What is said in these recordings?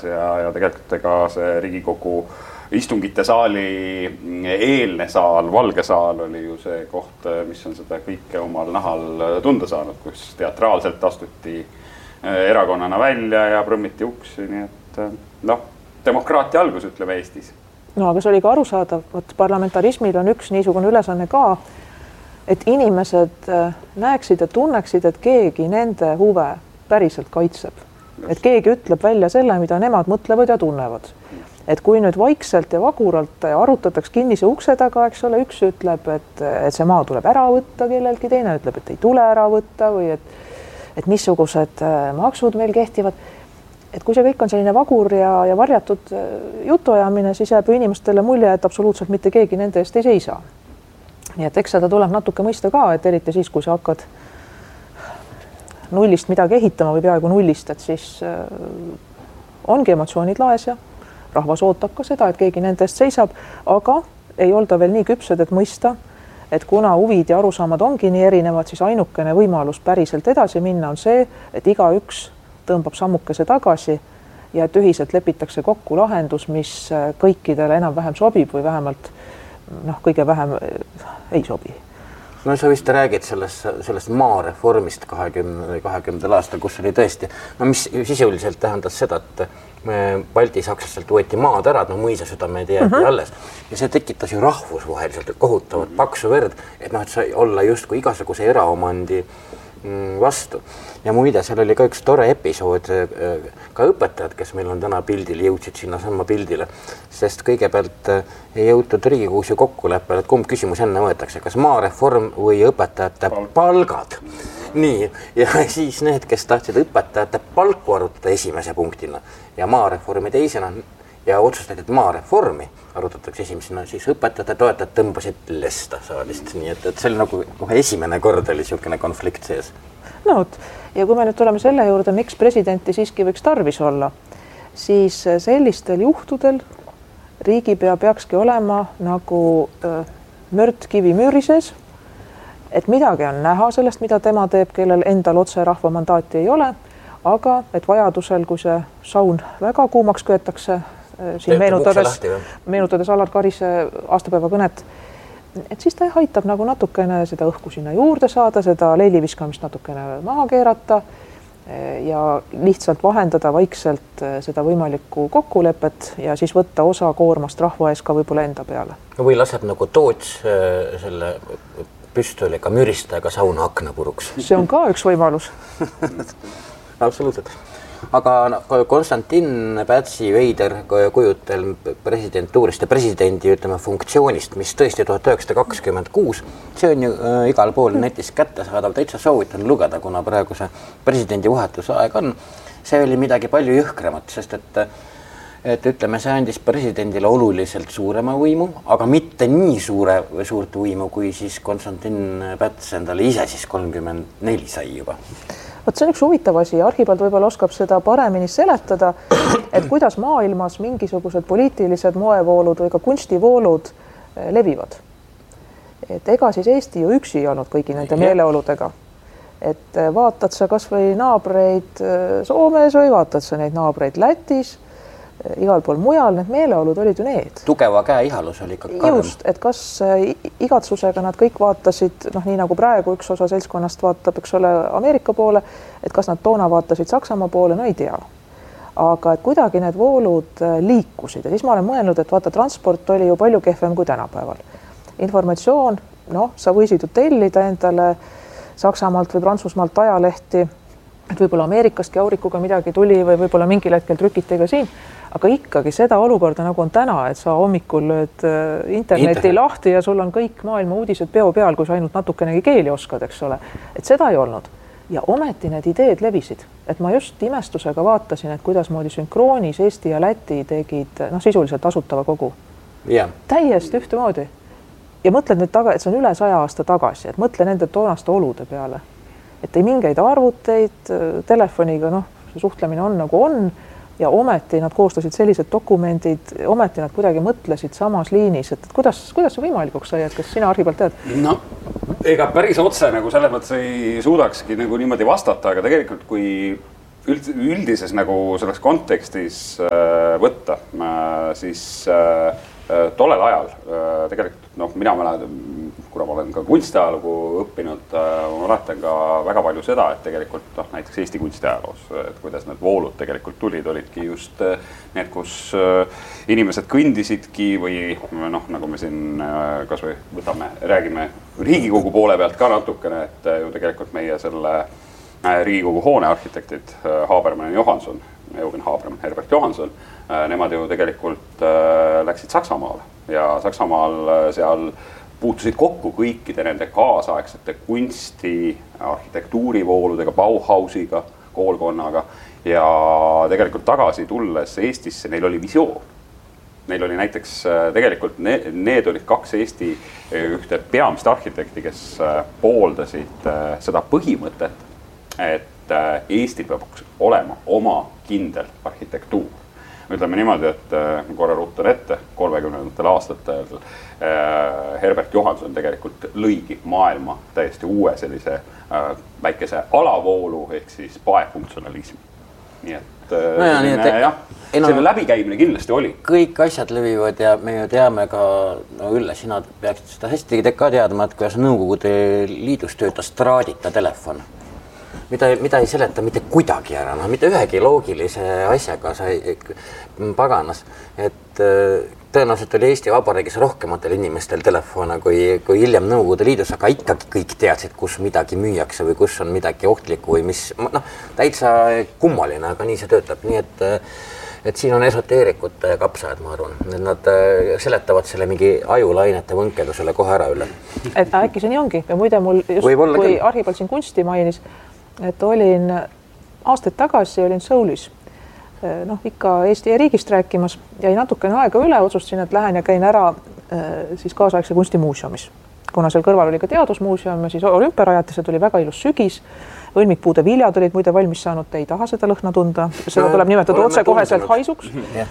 käes ja tegelikult ega see Riigikogu istungite saali eelne saal, Valge saal oli ju see koht, mis on seda kõike omal nahal tunda saanud, kus teatraalselt astuti erakonnana välja ja prõmmiti uksi, nii et demokraatia algus, ütleme Eestis. No aga see oli ka arusaadav, et parlamentarismil on üks niisugune ülesanne ka, et inimesed näeksid ja tunneksid, et keegi nende huve päriselt kaitseb. Et keegi ütleb välja selle, mida nemad mõtlevad ja tunnevad. Et kui nüüd vaikselt ja vaguralt arutataks kinnise ukse taga, eks ole, üks ütleb, et see maa tuleb ära võtta kellelgi, teine ütleb, et ei tule ära võtta või et missugused maksud meil kehtivad. Et kui see kõik on selline vagur ja varjatud jutuajamine, siis jääb inimestele mulje, et absoluutselt mitte keegi nende eest ei seisa. Nii et eks seda tuleb natuke mõista ka, et eriti siis, kui sa hakkad nullist midagi ehitama või peaaegu nullist, et siis ongi emotsioonid laes ja rahvas ootab ka seda, et keegi nende eest seisab, aga ei olda veel nii küpsed, et mõista, et kuna huvid ja arusaamad ongi nii erinevad, siis ainukene võimalus päriselt edasi minna on see, et igaüks tõmbab sammukese tagasi ja et ühiselt lepitakse kokku lahendus, mis kõikidele enam-vähem sobib või vähemalt kõige vähem ei sobi. No sa vist räägid sellest maareformist 20 aastal, kus oli tõesti, mis sisuliselt tähendas seda, et Balti-Saksaselt võeti maad ära, et mõisasüdamed jäeti alles. Ja see tekitas ju rahvusvaheliselt kohutavat paksu verd, et sai olla justkui igasuguse eraomandi vastu. Ja muide, seal oli ka üks tore episood, ka õpetajad, kes meil on täna pildil, jõudsid sinna sama pildile, sest kõigepealt ei jõutud Riigikogus ju kokkuleppele, et kumb küsimus enne võetakse, kas maareform või õpetajate palgad. Nii, ja siis need, kes tahtsid õpetajate palku arutada esimese punktina ja maareformi teisena ja otsustati, et maareformi arutatakse esimesena, siis õpetajate toetajad tõmbasid lesta saalist. Nii et see oli nagu esimene kord oli niisugune konflikt sees. No, ja kui me nüüd tuleme selle juurde, miks presidenti siiski võiks tarvis olla, siis sellistel juhtudel riigipea peakski olema nagu mört kivi müüri sees, et midagi on näha sellest, mida tema teeb, kellel endal otse rahva mandaati ei ole, aga et vajadusel, kui see saun väga kuumaks köetakse, siin meenutades Alar Karise aastapäeva kõnet, et siis ta aitab nagu natukene seda õhku sinna juurde saada, seda leiliviskamist natukene maha keerata ja lihtsalt vahendada vaikselt seda võimalikku kokkulepet ja siis võtta osa koormast rahva ees ka võib-olla enda peale. Või laseb nagu Toots selle püstoliga müristajaga sauna akna puruks. See on ka üks võimalus. Absoluutselt. Aga Konstantin Pätsi veider kujutel presidentuurist ja presidendi funktsioonist, mis tõesti 1926, see on ju igal pool netis kättesaadav, täitsa soovitan lugeda, kuna praegu see presidendi vahetuse aeg on. See oli midagi palju jõhkramat, sest et ütleme, see andis presidendile oluliselt suurema võimu, aga mitte nii suurt võimu, kui siis Konstantin Päts endale ise siis 34 sai juba. Vot see on üks huvitav asi, Arhibald võib-olla oskab seda paremini seletada, et kuidas maailmas mingisugused poliitilised moevoolud või ka kunstivoolud levivad. Et ega siis Eesti ju üksi olnud kõigi nende meeleoludega. Et vaatad sa kas või naabreid Soomes või vaatad sa neid naabreid Lätis, igal pool mujal, need meeleolud olid ju need. Tugeva käe ihalus oli ka karm. Just, et kas igatsusega nad kõik vaatasid, nii nagu praegu üks osa seltskonnast vaatab, eks ole, Ameerika poole, et kas nad toona vaatasid Saksamaa poole, no ei tea. Aga et kuidagi need voolud liikusid ja siis ma olen mõelnud, et vaata, transport oli ju palju kehvem kui tänapäeval. Informatsioon, sa võisid ju tellida endale Saksamaalt või Prantsusmaalt ajalehti, et võib-olla Ameerikastki aurikuga midagi tuli või võib-olla mingil hetkel trükiti ka siin, aga ikkagi seda olukorda nagu on täna, et sa hommikul lööd interneti lahti ja sul on kõik maailma uudised peo peal, kui sa ainult natukenegi keeli oskad, eks ole. Et seda ei olnud. Ja ometi need ideed levisid. Et ma just imestusega vaatasin, et kuidas moodi sünkroonis Eesti ja Läti tegid sisuliselt asutava kogu. Yeah. Täiesti ühtemoodi. Ja mõtled nüüd et see on üle 100 aasta tagasi, et mõtle nende toonaste olude peale. Et ei mingeid arvuteid, telefoniga, see suhtlemine on nagu on ja ometi nad koostasid sellised dokumendid, ometi nad kuidagi mõtlesid samas liinis, et kuidas see võimalikuks sai, et kas sina Arhibald tead? No, ega päris otse nagu selles mõttes ei suudakski nagu niimoodi vastata, aga tegelikult kui üldises nagu selles kontekstis võtta, siis tollel ajal tegelikult mina mäletan, kuna ma olen ka kunstiajalugu õppinud, ma mäletan ka väga palju seda, et tegelikult näiteks Eesti kunstiajaloos, et kuidas need voolud tegelikult olidki just need, kus inimesed kõndisidki või nagu me siin kas või räägime Riigikogu poole pealt ka natukene, et ju tegelikult meie selle Riigikogu hoone arhitektid Habermann ja Johanson, Eugen Habermann, Herbert Johanson, nemad ju tegelikult läksid Saksamaale ja Saksamaal seal puutusid kokku kõikide nende kaasaegsete kunsti, arhitektuurivooludega, Bauhausiga, koolkonnaga ja tegelikult tagasi tulles Eestisse neil oli visioon. Neil oli näiteks tegelikult need olid kaks Eesti ühte peamist arhitekti, kes pooldasid seda põhimõtet, et Eestil peab olema oma kindel arhitektuur. Ütleme niimoodi, et korra ruutan ette 30. aastatel Herbert Johanson tegelikult lõigi maailma täiesti uue sellise väikese alavoolu ehk siis paefunktsionalismi. Nii et selle läbikäimine kindlasti oli. Kõik asjad levivad ja me ju teame ka, Ülle, sina peaksid seda hästi ka teadma, et kuidas Nõukogude Liidus töötas traadita telefon. Mida ei seleta mitte kuidagi ära, mitte ühegi loogilise asjaga sai paganas, et tõenäoliselt oli Eesti Vabariigis rohkematel inimestel telefone kui hiljem Nõukogude Liidus, aga ikkagi kõik teadsid, kus midagi müüakse või kus on midagi ohtlikku või mis, täitsa kummaline, aga nii see töötab, nii et siin on esoteerikute kapsajad, ma arvan, et nad seletavad selle mingi ajulainete võnkelusele kohe ära üle. Et äkki see nii ongi ja muide mul just kui Arhipald siin kunsti mainis, et olin aastaid tagasi Soulis, ikka Eesti riigist rääkimas, jäi natukene aega üle, otsustasin, et lähen ja käin ära siis kaasaegse kunstimuuseumis. Kuna seal kõrval oli ka teadusmuuseum ja siis olümpiarajatis, tuli väga ilus sügis, õlmikpuude viljad olid muide valmis saanud, ei taha seda lõhna tunda, seda tuleb nimetada otse koheselt haisuks.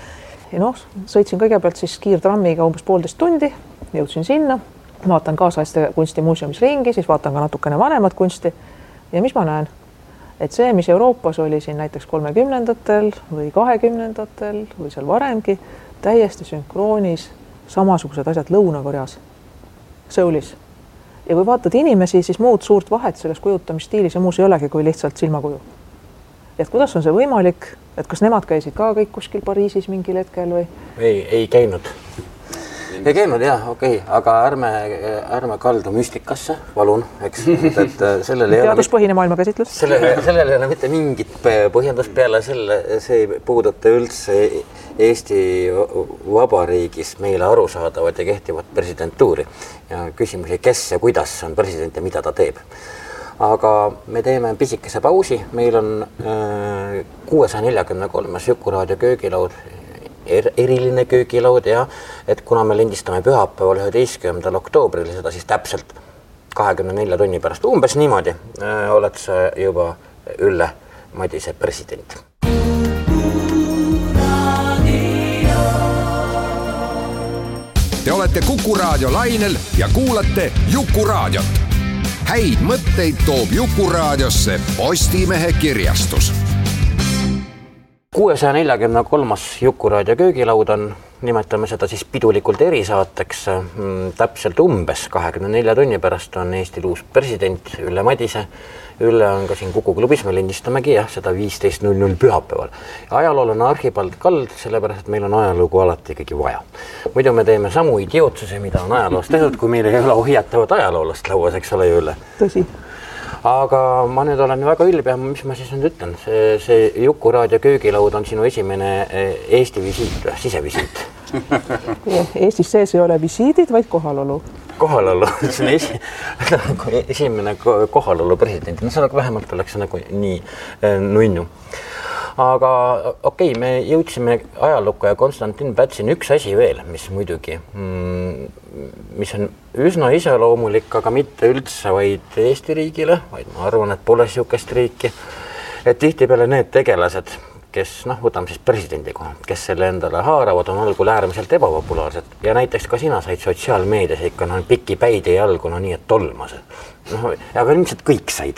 Ja sõitsin kõigepealt siis kiirtrammiga umbes 1,5 tundi, jõudsin sinna, vaatan kaasaegse kunstimuuseumis ringi, siis vaatan ka natukene vanemat kunsti ja mis ma näen? Et see, mis Euroopas oli siin näiteks 30-ndatel või 20-ndatel või seal varemgi, täiesti sünkroonis samasugused asjad Lõuna-Koreas, Soulis. Ja kui vaatad inimesi, siis muud suurt vahet selles kujutamisstiilis ja muus ei olegi kui lihtsalt silmakuju. Et kuidas on see võimalik, et kas nemad käisid ka kõik kuskil Pariisis mingil hetkel või? Ei käinud. Ei käinud, jah, okei, aga ärme kaldu müstikasse, palun, eks. Teaduspõhine maailmakäsitlus. Sellel ei ole mitte mingit põhjendust peale selle, see ei puuduta üldse Eesti Vabariigis meile arusaadavat ja kehtivat presidentuuri. Ja küsimusi, kes ja kuidas on president ja mida ta teeb. Aga me teeme pisikese pausi, meil on 643 Jukuraadio köögilaud, eriline köögilaud ja et kuna me lindistame pühapäeval 11. oktoobril, seda siis täpselt 24 tunni pärast, umbes niimoodi oled sa juba Ülle Madise president. Te olete Kuku Raadio lainel ja kuulate Jukuraadiot. Häid mõtteid toob Jukuraadiosse Postimehe kirjastus. 643. Jukuraadio köögilaud on, nimetame seda siis pidulikult erisaateks, täpselt umbes 24 tunni pärast on Eestil uus president Ülle Madise. Ülle on ka siin Kuku klubis, me lindistamegi seda 15.00 pühapäeval. Ajalool on Arhipald kald, sellepärast, et meil on ajalugu alati ikkagi vaja. Muidu me teeme samu idiootsuse, mida on ajaloos tehtud, kui meil ei ole ohjatavat ajaloolast lauas, eks ole Ülle. Tõsi. Aga ma nüüd olen väga ülbe, mis ma siis nüüd ütlen. See Jukuraadio köögilaud on sinu esimene Eesti visiit, sisevisiit. Eestis sees ei ole visiidid, vaid kohalolu. Kohalolu, see on esimene kohalolu president. No see vähemalt oleks nagu nii nunnu. Aga okei, me jõudsime ajalukku ja Konstantin Pätsin üks asi veel, mis muidugi, mis on üsna iseloomulik, aga mitte üldse vaid Eesti riigile, vaid ma arvan, et pole siukest riiki, et tihtipeale need tegelased, kes, võtame siis presidendi koha, kes selle endale haaravad, on algul äärmiselt ebapopulaarsed ja näiteks ka sina said sotsiaalmeedias ikka pikki päid ja jalgu, nii et tolmased. Aga ilmselt kõik said.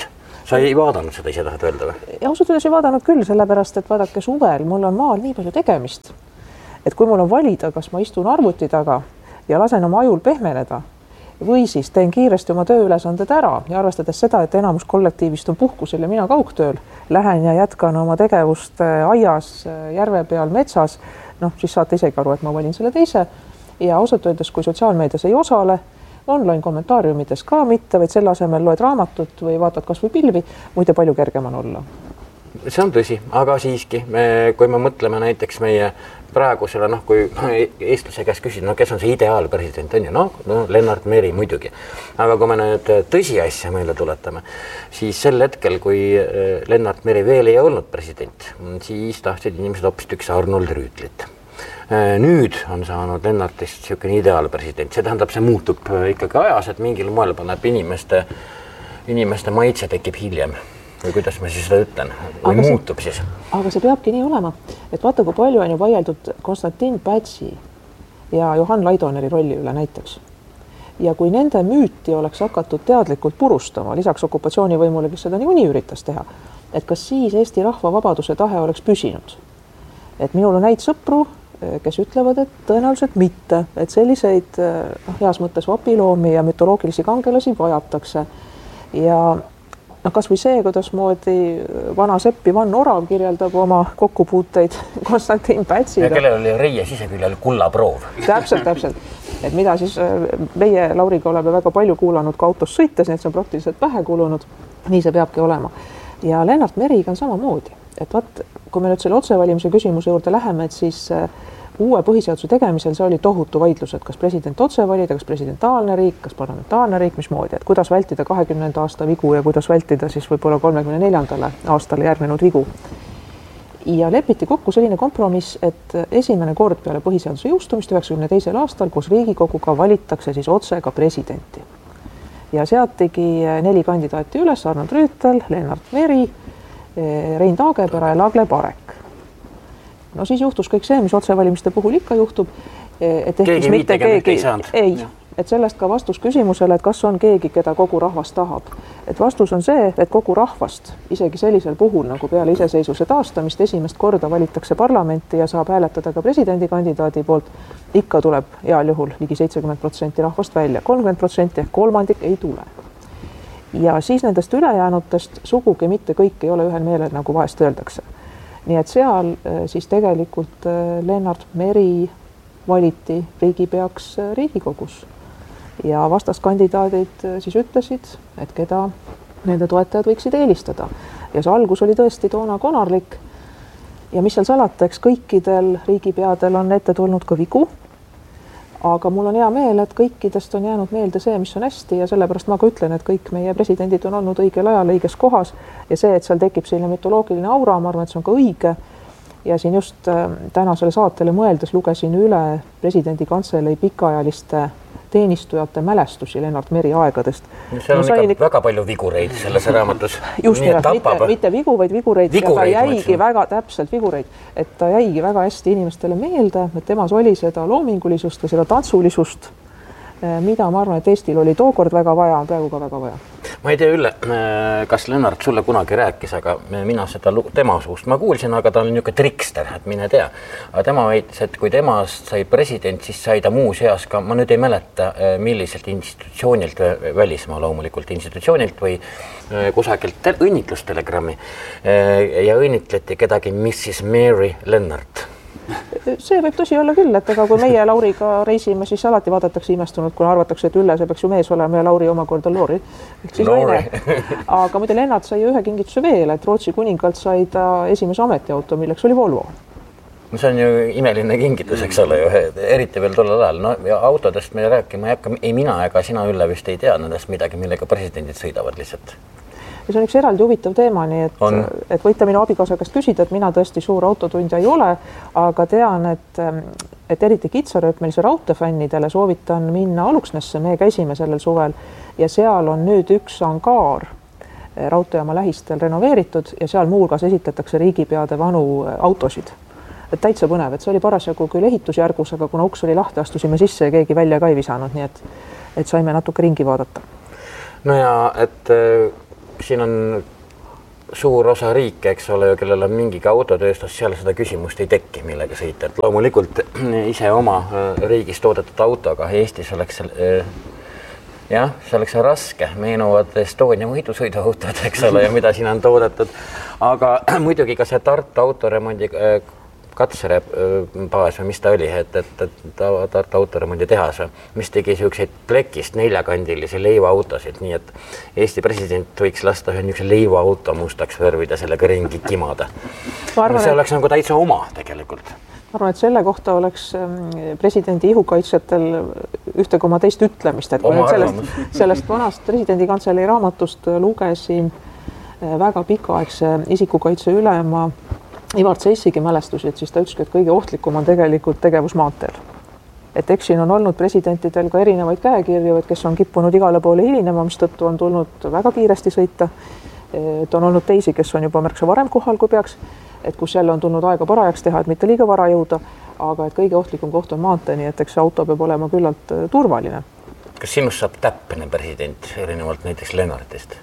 Sa ei vaadanud seda, ise tahad öelda või? Ja ausalt öeldes ei vaadanud küll, sellepärast, et vaadake suvel, mul on maal nii palju tegemist, et kui mul on valida, kas ma istun arvuti taga ja lasen oma ajul pehmeneda või siis teen kiiresti oma tööülesanded ära ja arvestades seda, et enamus kollektiivist on puhkusel ja mina kaugtööl, lähen ja jätkan oma tegevust aias, järve peal, metsas, siis saate isegi aru, et ma valin selle teise ja ausalt öeldes, kui sotsiaalmeedias ei osale, online kommentaariumides ka mitte, vaid selle asemel loed raamatut või vaatad kas või pilvi, muide palju kergem on olla. See on tõsi, aga siiski, kui me mõtleme näiteks meie praegusele, kui eestlase käest küsida, kes on see ideaalpresident, on ju, Lennart Meri muidugi. Aga kui me nüüd tõsiasja meile tuletame, siis sel hetkel, kui Lennart Meri veel ei olnud president, siis tahtsid inimesed hoopistükkis Arnold Rüütlit. Nüüd on saanud Lennartist selline ideaalpresident, see tähendab, see muutub ikkagi ajas, et mingil moel paneb inimeste maitse tekib hiljem. Või kuidas ma siis seda ütlen? Või muutub siis? Aga see peabki nii olema, et vaata, kui palju on ju vaieldud Konstantin Pätsi ja Johan Laidoneri rolli üle näiteks. Ja kui nende müüti oleks hakatud teadlikult purustama, lisaks okupatsioonivõimule, kes seda niikuinii üritas teha, et kas siis Eesti rahva vabaduse tahe oleks püsinud. Et minul on häid sõpru, kes ütlevad, et tõenäoliselt mitte, et selliseid heas mõttes vapiloomi ja mütoloogilisi kangelasi vajatakse. Ja kas või see, kuidas moodi vana sepp Ivan Orav kirjeldab oma kokkupuuteid Konstantin Pätsiga. Ja kellel oli reie siseküljel kullaproov. Täpselt. Et mida siis meie Lauriga oleme väga palju kuulanud ka autos sõites, nii et see on praktiliselt pähe kulunud. Nii see peabki olema. Ja Lennart Meriga on samamoodi. Et vaat, kui me nüüd selle otsevalimise küsimuse juurde läheme, et siis uue põhiseaduse tegemisel see oli tohutu vaidlus, et kas president otse valida, kas presidentaalne riik, kas parlamentaarne riik, mismoodi, et kuidas vältida 20. aasta vigu ja kuidas vältida siis võib-olla 34. aastale järgnenud vigu. Ja lepiti kokku selline kompromiss, et esimene kord peale põhiseaduse jõustumist 92. aastal, kus Riigikoguga valitakse siis otse ka presidenti. Ja seatigi 4 kandidaati üles, Arnold Rüütel, Lennart Meri, Rein Taagepera ja Lagle Parek. No siis juhtus kõik see, mis otsevalimiste puhul ikka juhtub, et keegi mitte keegi ei, et sellest ka vastus küsimusele, et kas on keegi, keda kogu rahvas tahab. Et vastus on see, et kogu rahvast, isegi sellisel puhul, nagu peale iseseisvuse taastamist esimest korda valitakse parlamenti ja saab hääletada ka presidendikandidaadi poolt, ikka tuleb heal juhul ligi 70% rahvast välja, 30% ehk kolmandik ei tule. Ja siis nendest ülejäänutest sugugi mitte kõik ei ole ühel meelel, nagu vahest öeldakse. Nii et seal siis tegelikult Lennart Meri valiti riigipeaks Riigikogus ja vastaskandidaadid siis ütlesid, et keda nende toetajad võiksid eelistada. Ja see algus oli tõesti toona konarlik ja mis seal salata, eks kõikidel riigipeadel on ette tulnud ka vigu, aga mul on hea meel, et kõikidest on jäänud meelde see, mis on hästi ja sellepärast ma ka ütlen, et kõik meie presidendid on olnud õigel ajal õiges kohas ja see, et seal tekib selline mütoloogiline aura, ma arvan, et see on ka õige. Ja siin just tänasele saatele mõeldes lugesin üle presidendi kantselei pikaajaliste teenistujate mälestusi Lennart Meri aegadest. See on ikka väga palju vigureid selles raamatus. Just mitte vigu, vaid vigureid. Ta jäigi väga täpselt vigureid, et ta jäigi väga hästi inimestele meelde, et temas oli seda loomingulisust ja seda tantsulisust, mida ma arvan, et Eestil oli tookord väga vaja, praegu ka väga vaja. Ma ei tea, Ülle, kas Lennart sulle kunagi rääkis, aga mina seda tema suust ma kuulsin, aga ta on niisugune trikster, et mine tea. Aga tema väitis, et kui temast sai president, siis sai ta muus heas ka, ma nüüd ei mäleta, milliselt institutsioonilt, välismaa loomulikult institutsioonilt või kusagilt õnnitlustelegrammi ja õnnitleti kedagi Mrs. Mary Lennart. See võib tõsi olla küll, et aga kui meie Lauriga reisime, siis alati vaadatakse imestunud, kuna arvatakse, et Ülle, see peaks ju mees olema ja Lauri omakorda Lori. Aga muide Lennart sai ühe kingituse veel, et Rootsi kuningalt sai ta esimese ametiauto, milleks oli Volvo. See on ju imeline kingitus, eks ole, eriti veel tollel ajal. No, ja autodest me rääkima ei hakka, ei mina ega sina, Ülle, vist ei tea nendest midagi, millega presidendid sõidavad lihtsalt. Ja see on üks eraldi huvitav teema, nii et võite minu abikaasa käest küsida, et mina tõesti suur autotundja ei ole, aga tean, et eriti kitsarööpmelise raudteefännidele soovitan minna Aluksnesse, me käisime sellel suvel ja seal on nüüd üks angaar raudteejaama lähistel renoveeritud ja seal muuhulgas esitletakse riigipeade vanu autosid. Et täitsa põnev, et see oli parasjagu küll ehitusjärgus, aga kuna uks oli lahti, astusime sisse ja keegi välja ka ei visanud, nii et saime natuke ringi vaadata. No ja, et siin on suur osa riike, eks ole, kellel on mingigi autotööstus, seal seda küsimust ei tekki, millega sõita. Et loomulikult ise oma riigis toodetud autoga Eestis oleks jah, see oleks raske. Meenuvad Estonia võidusõiduautod, eks ole, ja mida siin on toodetud. Aga muidugi ka see Tartu autoremondi katserebaas või mis ta oli, et Tartu autoremondi tehas, mis tegi selliseid plekist 4-kandilisi leivaautosid, nii et Eesti president võiks lasta ühe niisuguse leivaauto mustaks värvida, sellega ringi kimada. See oleks nagu täitsa oma tegelikult. Ma arvan, et selle kohta oleks presidendi ihukaitsjatel ühte koma teist ütlemist, et kui sellest vanast presidendi kantselei raamatust lugesin väga pikaaegse isikukaitse ülema Ivar Zeissigi mälestusi, et siis ta ütleski, et kõige ohtlikum on tegelikult tegevus maanteel. Et eks siin on olnud presidentidel ka erinevaid käekirju, et kes on kippunud igale poole hilinema, mis tõttu on tulnud väga kiiresti sõita. Et on olnud teisi, kes on juba märksa varem kohal, kui peaks, et kus jälle on tulnud aega parajaks teha, et mitte liiga vara jõuda, aga et kõige ohtlikum koht on maantee, nii et eks see auto peab olema küllalt turvaline. Kas sinust saab täpne president erinevalt näiteks Lennartist?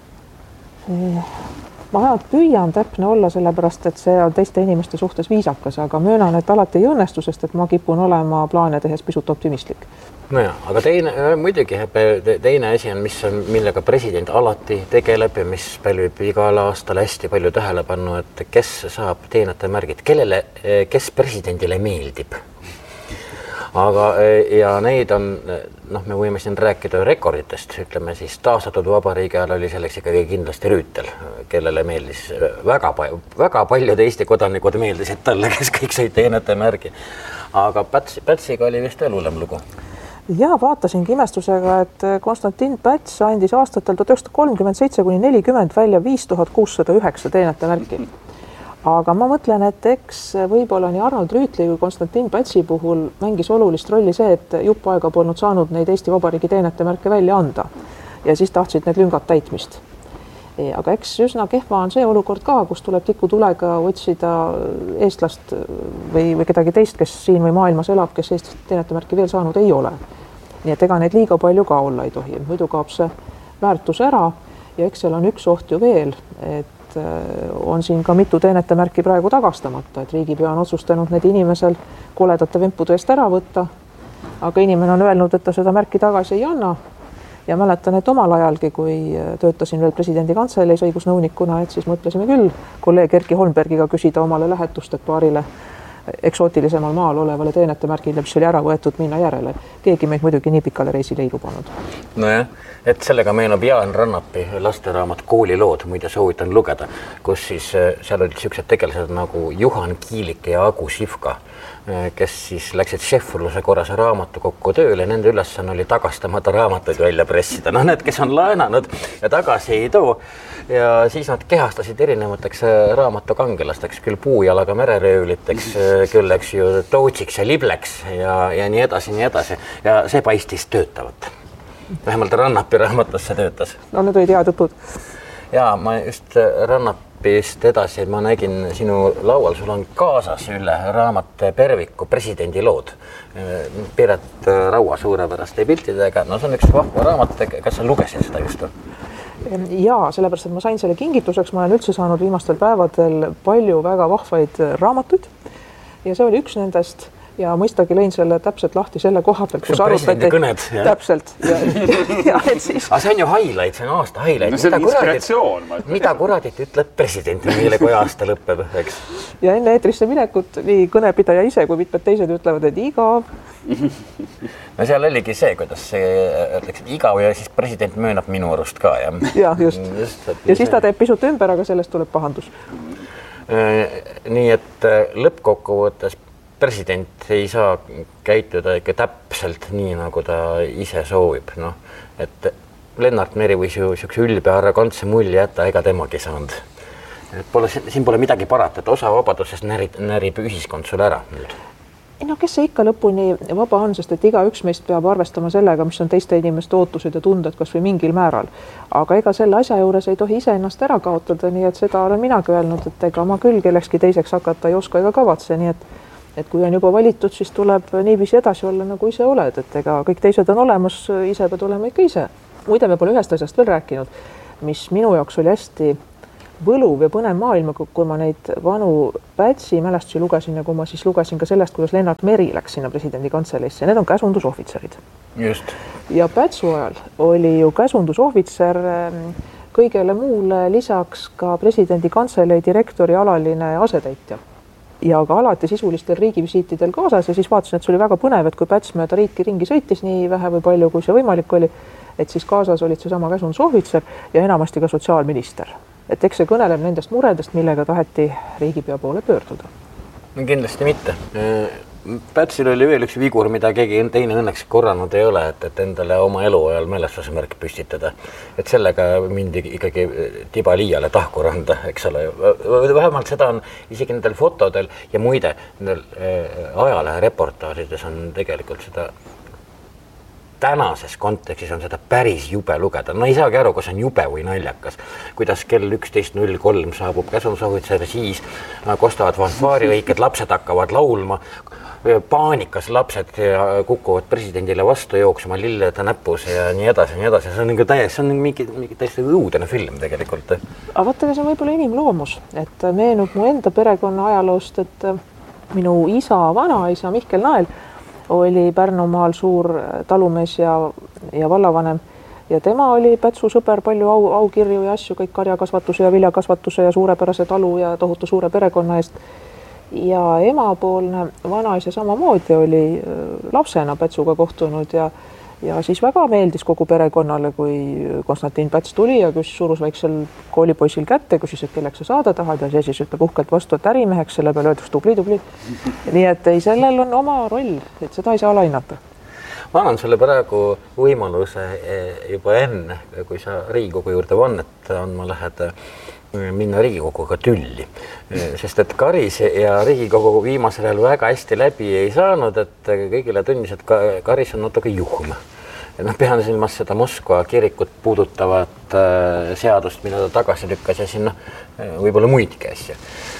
Ma püüan täpne olla, sellepärast, et see on teiste inimeste suhtes viisakas, aga möönan, et alati ei õnnestu, sest et ma kipun olema plaane tehes pisut optimistlik. Nojah, aga muidugi teine asi on, millega president alati tegeleb ja mis pälvib igal aastal hästi palju tähelepanu, et kes saab teenete märgid, kes presidendile meeldib. Aga ja neid on, me võime siin rääkida rekorditest, ütleme siis taastatud vabariigi ajal oli selleks ikkagi kindlasti Rüütel, kellele meeldis väga paljud Eesti kodanikud meeldisid talle, kes kõik sõid teenete märgi. Aga Pätsiga oli vist veel hullem lugu. Ja vaatasingi imestusega, et Konstantin Päts andis aastatel 1937–40 välja 5609 teenete märki. Aga ma mõtlen, et eks võib-olla nii Arnold Rüütli kui Konstantin Pätsi puhul mängis olulist rolli see, et jupp aega polnud saanud neid Eesti Vabariigi teenete märke välja anda ja siis tahtsid need lüngad täitmist. Aga eks üsna kehva on see olukord ka, kus tuleb tikutulega otsida eestlast või kedagi teist, kes siin või maailmas elab, kes Eestist teenete märki veel saanud ei ole. Nii et ega neid liiga palju ka olla ei tohi. Muidu kaob see väärtus ära ja eks seal on üks oht ju veel, et on siin ka mitu teenete märki praegu tagastamata, et riigipea on otsustanud need inimesel koledate vempude eest ära võtta, aga inimene on öelnud, et ta seda märki tagasi ei anna ja mäletan, et omal ajalgi, kui töötasin veel presidendi kantseleis õigusnõunikuna, et siis mõtlesime küll kolleeg Erki Holmbergiga küsida omale lähetust, et paarile eksootilisemal maal olevale teenete märgile, mis oli ära võetud, minna järele. Keegi meid muidugi nii pikale reisile ei lubanud. Nojah, et sellega meenub Jaan Rannapi lasteraamat Koolilood, muide soovitan lugeda, kus siis seal olid sellised tegelased nagu Juhan Kiilik ja Agu Sivka, kes siis läksid šefurluse korras raamatukokku tööle, nende ülesanne oli tagastamata raamatuid välja pressida. Need, kes on laenanud ja tagasi ei too. Ja siis nad kehastasid erinevateks raamatukangelasteks, küll puujalaga mereröövliteks, küll eks ju Tootsiks ja Libleks ja nii edasi, nii edasi. Ja see paistis töötavat. Vähemalt Rannapi raamatus see töötas. No need olid head õpud. Ja ma just Rannapist edasi, ma nägin sinu laual, sul on kaasas üle raamat Perviku presidendi lood. Piret Raua suurepäraste piltidega. No see on üks vahva raamat, kas sa lugesid seda just? Jaa, sellepärast, et ma sain selle kingituseks, ma olen üldse saanud viimastel päevadel palju väga vahvaid raamatuid ja see oli üks nendest ja mõistagi lõin selle täpselt lahti selle koha peal, kus arutati täpselt. Ja et siis... Aga see on ju highlight, see on aasta highlight. No see on inspiratsioon. Mida kuradit ütleb president, mille kui aasta lõppeb, eks? Ja enne eetrisse minekut nii kõnepidaja ise kui mitmed teised ütlevad, et igav. No seal oligi see, kuidas see igav ja siis president möönab minu arust ka. Ja just. Ja siis ta teeb pisut ümber, aga sellest tuleb pahandus. Nii et lõppkokkuvõttes president ei saa käituda ikka täpselt nii, nagu ta ise soovib. Et Lennart Meri võis ju siukse ülbe arrogantse mulje jätta, ega temagi saanud. Siin pole midagi parata, et osa vabadusest närib ühiskond sulle ära nüüd. No kes see ikka lõpuni vaba on, sest et igaüks meist peab arvestama sellega, mis on teiste inimeste ootused ja tunded kas või mingil määral. Aga ega selle asja juures ei tohi ise ennast ära kaotada, nii et seda olen minagi öelnud, et ega ma küll kellekski teiseks hakata ei oska ega kavatse, nii et kui on juba valitud, siis tuleb niiviisi edasi olla, nagu ise oled, et ega kõik teised on olemas, ise pead olema ikka ise. Muide, me pole ühest asjast veel rääkinud. mis minu jaoks oli hästi võluv ja põnev maailm, kui ma neid vanu Pätsi mälestusi lugesin ja kui ma siis lugesin ka sellest, kuidas Lennart Meri läks sinna presidendi kantseleisse. Need on käsundusohvitserid. Just. Ja Pätsu ajal oli ju käsundusohvitser kõigele muule lisaks ka presidendi kantselei direktori alaline asetäitja. Ja ka alati sisulistel riigivisiitidel kaasas ja siis vaatasin, et see oli väga põnev, et kui Päts mööda riiki ringi sõitis nii vähe või palju, kui see võimalik oli, et siis kaasas olid seesama käsundusohvitser ja enamasti ka sotsiaalminister. Et eks see kõneleb nendest muredest, millega taheti riigipea poole pöörduda. No kindlasti mitte. Pätsil oli veel üks vigur, mida keegi teine õnneks korranud ei ole, et endale oma elu ajal mälestusmärk püstitada. Et sellega mindi ikkagi tiba liiale tahku randa, eks ole. Vähemalt seda on isegi nendel fotodel ja muide, nendel ajalehe reportaažides on tegelikult seda tänases kontekstis on seda päris jube lugeda. No ei saagi aru, kas on jube või naljakas. Kuidas kell 11.03 saabub käsundusohvitser, siis kostavad fanfaariõiked, lapsed hakkavad laulma, paanikas lapsed kukuvad presidendile vastu jooksma lillede näpus ja nii edasi ja nii edasi. See on mingi täiesti õudene film tegelikult. Aga vaata, see on võib-olla inimloomus, et meenub mu enda perekonna ajaloost, et minu isa, vanaisa Mihkel Nael oli Pärnumaal suur talumees ja vallavanem ja tema oli Pätsu sõber, palju aukirju ja asju, kõik karjakasvatuse ja viljakasvatuse ja suurepärase talu ja tohutu suure perekonna eest. Ja emapoolne vanaisa samamoodi oli lapsena Pätsuga kohtunud ja siis väga meeldis kogu perekonnale, kui Konstantin Päts tuli ja küsis surus väiksel koolipoisil kätte, küsis, et kelleks sa saada tahad ja see siis ütleb uhkelt vastu, et ärimeheks, selle peale öeldus tubli. Nii et ei, sellel on oma roll, et seda ei saa alainata. Ma annan sulle praegu võimaluse juba enne, kui sa Riigikogu juurde vannet andma lähed, minna Riigikoguga tülli. Sest et Karis ja Riigikogu viimasel ajal väga hästi läbi ei saanud, et kõigile tundis, et Karis on natuke juhm. Pean silmas seda Moskva kirikut puudutavat seadust, mida ta tagasi lükkas ja sinna võib-olla muidki asja.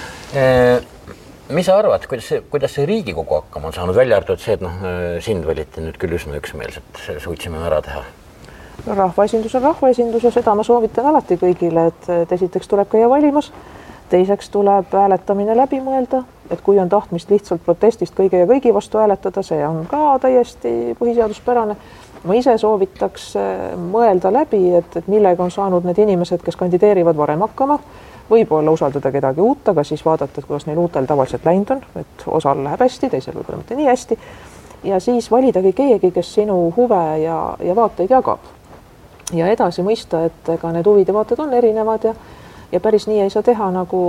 Mis sa arvad, kuidas see Riigikogu hakkama on saanud? Välja arvatud see, et sind valiti nüüd küll üsna üksmeelselt, suutsime ära teha. Rahvaesindus on rahvaesindus ja seda ma soovitan alati kõigile, et esiteks tuleb käia valimas, teiseks tuleb hääletamine läbi mõelda, et kui on tahtmist lihtsalt protestist kõige ja kõigi vastu hääletada, see on ka täiesti põhiseaduspärane. Ma ise soovitaks mõelda läbi, et millega on saanud need inimesed, kes kandideerivad varem hakkama, võib-olla usaldada kedagi uut, aga siis vaadata, kuidas neil uutel tavaliselt läinud on, et osal läheb hästi, teisel võib-olla mitte nii hästi. Ja siis validagi keegi, kes sinu huve ja vaateid jagab. Ja edasi mõista, et ka need huvid ja vaated on erinevad ja päris nii ei saa teha, nagu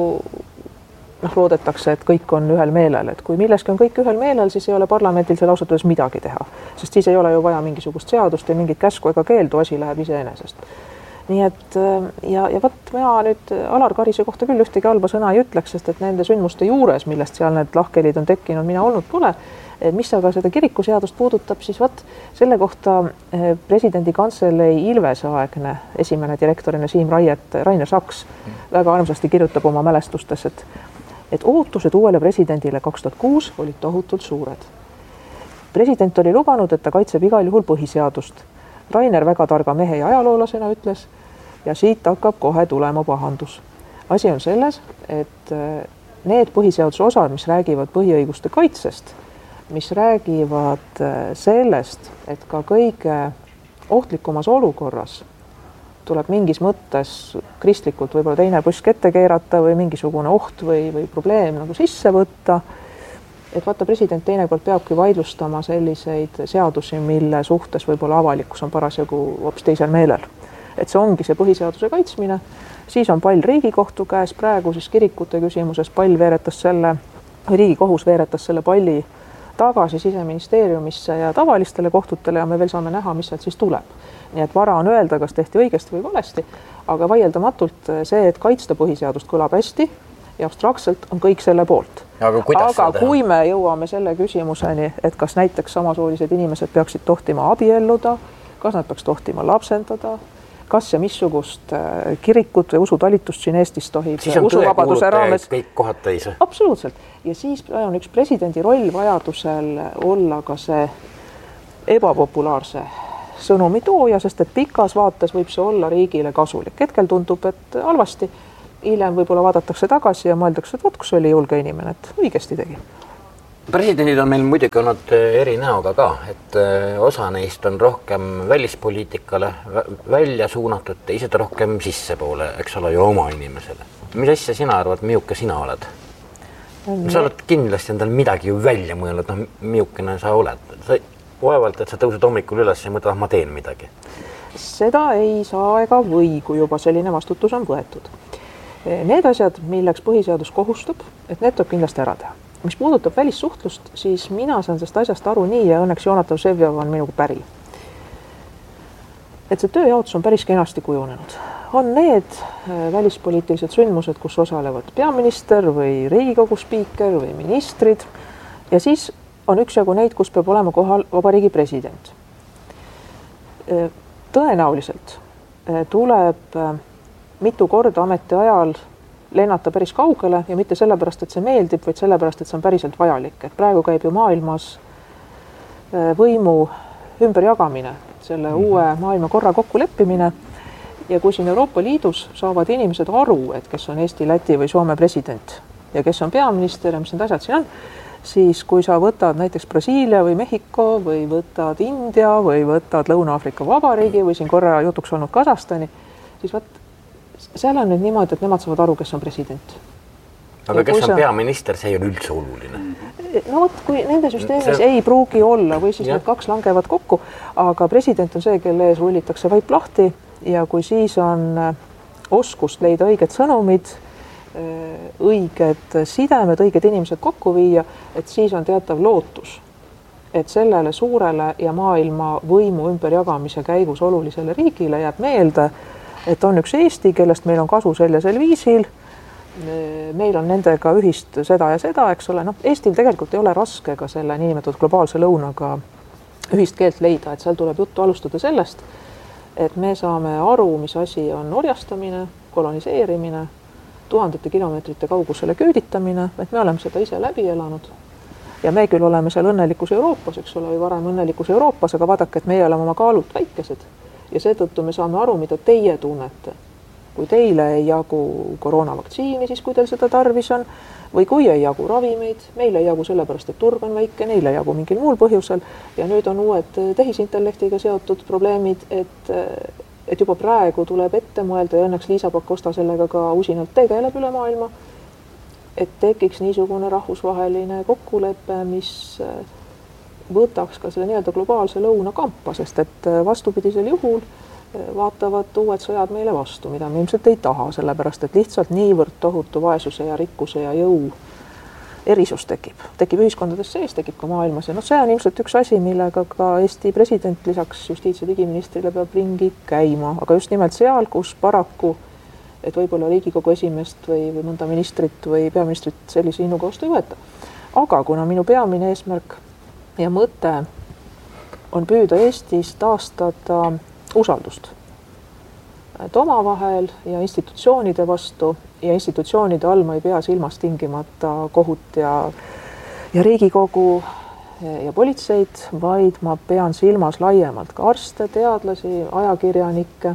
loodetakse, et kõik on ühel meelel. Et kui milleski on kõik ühel meelel, siis ei ole parlamendil seal ausalt öeldes midagi teha. Sest siis ei ole ju vaja mingisugust seadust ja mingit käsku ega keeldu, asi läheb iseenesest. Nii et ja võt, mina nüüd Alar Karise kohta küll ühtegi halba sõna ei ütleks, sest et nende sündmuste juures, millest seal need lahkelid on tekkinud, mina olnud pole. Mis aga seda kirikuseadust puudutab, siis võt, selle kohta presidendi kantselei Ilvese-aegne esimene direktorina Siim Rainer Saks väga armsasti kirjutab oma mälestustes, et ootused uuele presidendile 2006 olid tohutult suured. President oli lubanud, et ta kaitseb igal juhul põhiseadust. Rainer väga targa mehe ja ajaloolasena ütles ja siit hakkab kohe tulema pahandus. Asi on selles, et need põhiseaduse osad, mis räägivad põhiõiguste kaitsest, mis räägivad sellest, et ka kõige ohtlikumas olukorras tuleb mingis mõttes kristlikult võib-olla teine püsk ette keerata või mingisugune oht või probleem nagu sisse võtta. Et vaata, president teinekord peabki vaidlustama selliseid seadusi, mille suhtes võib-olla avalikkus on parasjagu hoopis teisel meelel. Et see ongi see põhiseaduse kaitsmine, siis on pall Riigikohtu käes, praegu siis kirikute küsimuses Riigikohus veeretas selle palli tagasi Siseministeeriumisse ja tavalistele kohtutele ja me veel saame näha, mis sealt siis tuleb. Nii et vara on öelda, kas tehti õigesti või valesti, aga vaieldamatult see, et kaitsta põhiseadust kõlab hästi ja abstraktselt on kõik selle poolt. Aga kui me jõuame selle küsimuseni, et kas näiteks samasoolised inimesed peaksid tohtima abielluda, kas nad peaks tohtima lapsendada, kas ja missugust kirikut või usutalitust siin Eestis tohib usuvabaduse raames. Kõik kohad täis. Absoluutselt. Ja siis on üks presidendi roll vajadusel olla ka see ebapopulaarse sõnumi tooja, sest et pikas vaates võib see olla riigile kasulik. Hetkel tundub, et halvasti, hiljem võib-olla vaadatakse tagasi ja mõeldakse, et vot kus oli julge inimene, et õigesti tegi. Presidendid on meil muidugi olnud eri näoga ka, et osa neist on rohkem välispoliitikale välja suunatud, teised rohkem sissepoole, eks ole, ju oma inimesele. Mis asja sina arvad, miuke sina oled? Sa oled kindlasti endal midagi ju välja mõelnud, miukene sa oled. Sa vaevalt, et sa tõused hommikul üles ja mõtled, ma teen midagi. Seda ei saa ega või, kui juba selline vastutus on võetud. Need asjad, milleks põhiseadus kohustab, et need tuleb kindlasti ära teha. Mis puudutab välissuhtlust, siis mina saan sellest asjast aru nii ja õnneks Jonatan Vseviov on minuga päri. Et see tööjaotus on päris kenasti kujunenud. On need välispoliitilised sündmused, kus osalevad peaminister või Riigikogu spiiker või ministrid ja siis on üksjagu neid, kus peab olema kohal vabariigi president. Tõenäoliselt tuleb mitu korda ameti ajal lennata päris kaugele ja mitte sellepärast, et see meeldib, vaid sellepärast, et see on päriselt vajalik. Et praegu käib ju maailmas võimu ümberjagamine, selle uue maailmakorra kokkuleppimine ja kui siin Euroopa Liidus saavad inimesed aru, et kes on Eesti, Läti või Soome president ja kes on peaminister ja mis need asjad siin on, siis kui sa võtad näiteks Brasiilia või Mehhiko või võtad India või võtad Lõuna-Aafrika Vabariigi või siin korra jutuks olnud Kasahstani, siis seal on nüüd niimoodi, et nemad saavad aru, kes on president. Aga kes on peaminister, see on üldse oluline. No vot, kui nende süsteemis ei pruugi olla või siis need kaks langevad kokku, aga president on see, kelle ees rullitakse vaip lahti ja kui siis on oskust leida õiged sõnumid, õiged sidemed, õiged inimesed kokku viia, et siis on teatav lootus, et sellele suurele ja maailma võimu ümberjagamise käigus olulisele riigile jääb meelde, et on üks Eesti, kellest meil on kasu sellisel viisil, meil on nendega ühist seda ja seda, eks ole, Eestil tegelikult ei ole raske ka selle niinimetatud globaalse lõunaga ühist keelt leida, et seal tuleb juttu alustada sellest, et me saame aru, mis asi on orjastamine, koloniseerimine, tuhandete kilomeetrite kaugusele küüditamine, et me oleme seda ise läbi elanud ja me küll oleme seal õnnelikus Euroopas, eks ole, või varem õnnelikus Euroopas, aga vaadake, et meie oleme oma kaalult väikesed ja seetõttu me saame aru, mida teie tunnete. Kui teile ei jagu koroonavaktsiini, siis kui teil seda tarvis on, või kui ei jagu ravimeid, meil ei jagu sellepärast, et turg on väike, neil ei jagu mingil muul põhjusel ja nüüd on uued tehisintellektiga seotud probleemid, et juba praegu tuleb ette mõelda ja õnneks Liisa Pakosta sellega ka usinalt tegeleb üle maailma, et tekiks niisugune rahvusvaheline kokkulepe, mis võtaks ka selle nii-öelda globaalse lõuna kampa, sest et vastupidisel juhul vaatavad uued sõjad meile vastu, mida me ilmselt ei taha, sellepärast et lihtsalt niivõrd tohutu vaesuse ja rikkuse ja jõu erisus tekib ühiskondades sees, tekib ka maailmas ja see on ilmselt üks asi, millega ka Eesti president lisaks justiits- ja digiministrile peab ringi käima, aga just nimelt seal, kus paraku, et võib-olla Riigikogu esimeest või mõnda ministrit või peaministrit sellise innuga vastu ei võeta. Aga kuna minu peamine eesmärk ja mõte on püüda Eestis taastada usaldust. Et omavahel ja institutsioonide vastu ja institutsioonide all ma ei pea silmas tingimata kohut ja Riigikogu ja politseid, vaid ma pean silmas laiemalt ka arste, teadlasi, ajakirjanikke.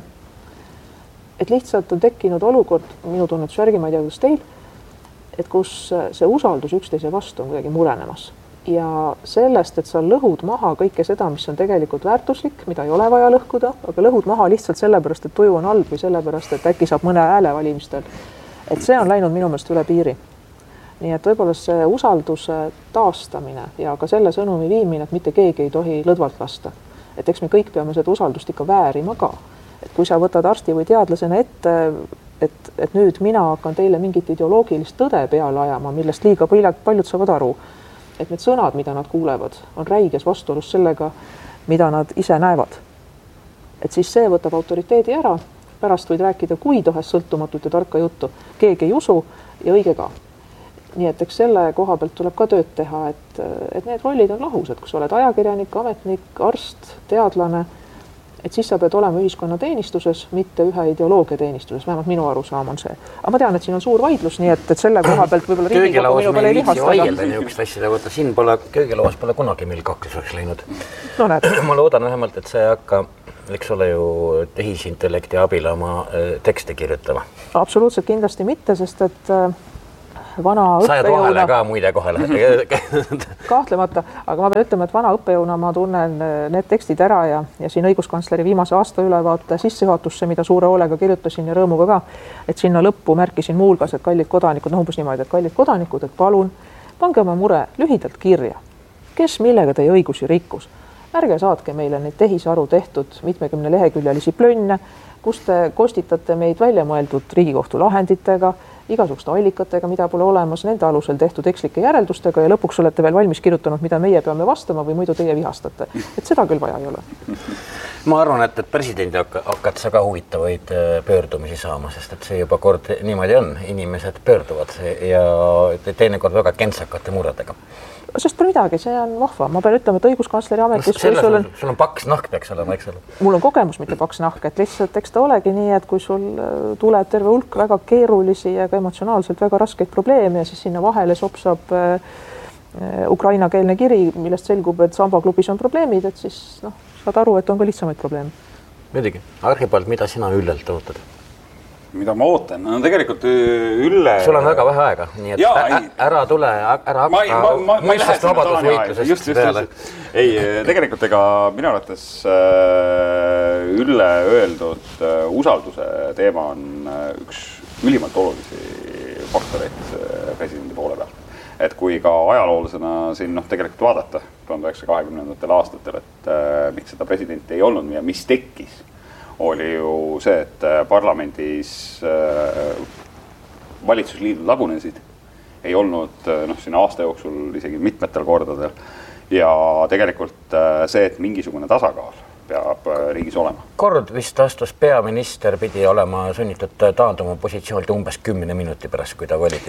Et lihtsalt on tekkinud olukord, minu tunnetuse järgi, ma ei tea, kuidas teil, et kus see usaldus üksteise vastu on kuidagi murenemas. Ja sellest, et sa lõhud maha kõike seda, mis on tegelikult väärtuslik, mida ei ole vaja lõhkuda, aga lõhud maha lihtsalt sellepärast, et tuju on halb või sellepärast, et äkki saab mõne hääle valimistel. Et see on läinud minu meelest üle piiri. Nii et võib-olla see usalduse taastamine ja ka selle sõnumi viimine, et mitte keegi ei tohi lõdvalt lasta. Et eks me kõik peame seda usaldust ikka väärima ka. Et kui sa võtad arsti või teadlasena ette, et nüüd mina hakkan teile mingit ideoloogilist tõde peale ajama, millest liiga paljud saavad aru, et need sõnad, mida nad kuulevad, on räiges vastuolus sellega, mida nad ise näevad. Et siis see võtab autoriteedi ära, pärast võid rääkida kui tahes sõltumatut ja tarka juttu. Keegi ei usu ja õige ka. Nii et eks selle koha pealt tuleb ka tööd teha, et need rollid on lahus, et kui sa oled ajakirjanik, ametnik, arst, teadlane, et siis sa pead olema ühiskonna teenistuses, mitte ühe ideoloogia teenistuses, vähemalt minu arusaam on see. Aga ma tean, et siin on suur vaidlus, nii et selle koha pealt võib-olla Riigikogu minu peale ei lihastada. Niisugust asjade võtta, siin pole, köögelauas pole kunagi meil kakluseks läinud. No näed. Ma loodan vähemalt, et see ei hakka, eks ole ju, tehisintellekti abil oma tekste kirjutama. Absoluutselt kindlasti mitte, sest et vana sajad vahele ka muide kohe lähed. Kahtlemata, aga ma pean ütlema, et vana õppejõuna ma tunnen need tekstid ära ja siin õiguskantsleri viimase aasta ülevaate sissejuhatusse, mida suure hoolega kirjutasin ja rõõmuga ka, et sinna lõppu märkisin muulgas, et kallid kodanikud, umbes niimoodi, et kallid kodanikud, et palun, pange oma mure lühidalt kirja. Kes millega teie õigusi rikkus? Ärge saatke meile neid tehisaru tehtud 70 leheküljelisi plönne, kus te kostitate meid välja mõeldud Riigikohtu lahenditega, igasuguste allikatega, mida pole olemas, nende alusel tehtud ekslike järeldustega ja lõpuks olete veel valmis kirjutanud, mida meie peame vastama või muidu teie vihastate. Et seda küll vaja ei ole. Ma arvan, et presidendi hakkad sa ka huvitavaid pöördumisi saama, sest et see juba kord niimoodi on. Inimesed pöörduvad ja teinekord väga kentsakate muredega. Sest pole midagi, see on vahva. Ma pean ütlema, et õiguskantsleri ametis... Sul on paks nahk peaks olema, eks ole? Mul on kogemus, mitte paks nahk, et lihtsalt eks ta olegi nii, et kui sul tuleb terve hulk väga keerulisi ja ka emotsionaalselt väga raskeid probleeme ja siis sinna vahele sopsab ukrainakeelne kiri, millest selgub, et Samba klubis on probleemid, et siis saad aru, et on ka lihtsamaid probleeme. Muidugi. Arhipald, mida sina Üllelt ootad? Mida ma ootan? No tegelikult Ülle... Sul on väga vähe aega, nii et ära tule, ära hakka mõistest vabadusvõitlusest just. Ei, tegelikult ega minu arvates Ülle öeldud usalduse teema on üks ülimalt olulisi faktoreid presidendi poole peal. Et kui ka ajaloolasena siin tegelikult vaadata 1920. aastatel, et miks seda presidenti ei olnud ja mis tekkis, oli ju see, et parlamendis valitsusliidud lagunesid, ei olnud siin aasta jooksul isegi mitmetel kordadel ja tegelikult see, et mingisugune tasakaal peab riigis olema. Kord vist astus peaminister pidi olema sunnitud taanduma positsioonilt umbes 10 minuti pärast, kui ta voliti.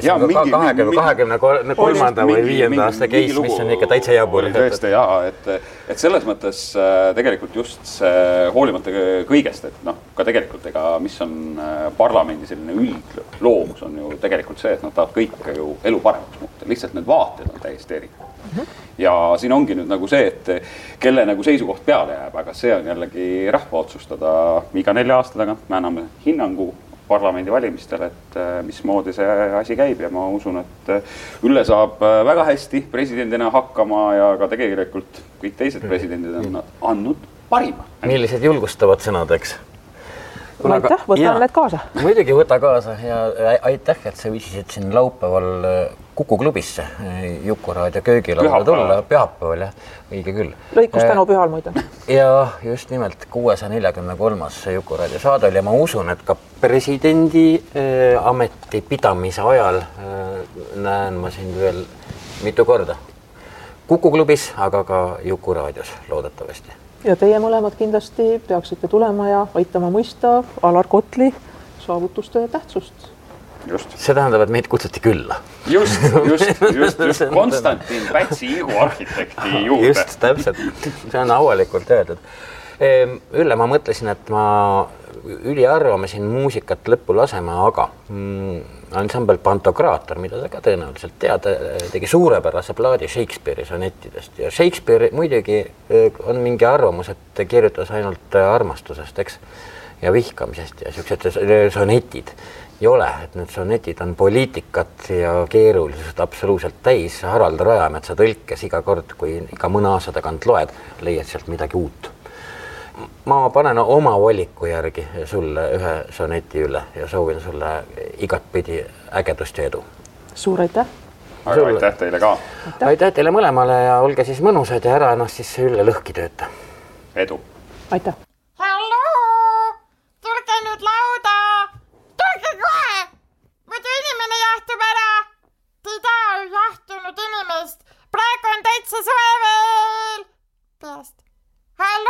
23. või 5. aasta case, mis on ikka täitsa jabur. Tõesti, et selles mõttes tegelikult just see hoolimata kõigest, et ka tegelikult mis on parlamendi selline üldloomus on ju tegelikult see, et nad tahavad kõik ju elu paremaks muuta. Lihtsalt need vaated on täiesti eri. Ja siin ongi nüüd nagu see, et kelle nagu seisukoht peale jääb, aga see on jällegi rahva otsustada iga 4 aasta tagant. Me anname hinnangu parlamendi valimistele, et mismoodi see asi käib ja ma usun, et Ülle saab väga hästi presidendina hakkama ja ka tegelikult kõik teised presidendid on andnud parima. Millised julgustavad sõnad, eks? Aitäh, võtan need kaasa. Muidugi võta kaasa ja aitäh, et sa viisisid siin laupäeval Kuku klubisse Jukuraadio köögilaule tulla. Pühapäeval, jah, õige küll. Lõikus tänu pühal muide. Ja just nimelt 643. Jukuraadio saade oli ja ma usun, et ka presidendi ameti pidamise ajal näen ma sind veel mitu korda. Kuku klubis, aga ka Jukuraadios loodetavasti. Ja teie mõlemad kindlasti peaksite tulema ja aitama mõista Alar Kotli saavutuste tähtsust. Just. See tähendab, et meid kutsuti külla. Just. Konstantin Pätsi ihuarhitekti juurde. Just, täpselt. See on avalikult öeldud. Ülle, ma mõtlesin, et ma üliarvame siin muusikat lõppu lasema, aga ansambel Pantokraator, mida sa ka tõenäoliselt tead, tegi suurepärase plaadi Shakespeare'i sonettidest. Ja Shakespeare muidugi on mingi arvamus, et kirjutas ainult armastusest, eks, ja vihkamisest ja sellised sonetid ei ole, et need sonetid on poliitikat ja keerulisused absoluutselt täis. Harald Rajametsa tõlkes iga kord, kui iga mõne aasta tagant loed, leiad sealt midagi uut. Ma panen oma valiku järgi sulle ühe soneti üle ja soovin sulle igatpidi ägedust ja edu. Suur aitäh! Aga aitäh teile ka! Aitäh teile mõlemale ja olge siis mõnusad ja ära ennast siis üle lõhki tööta. Edu! Aitäh!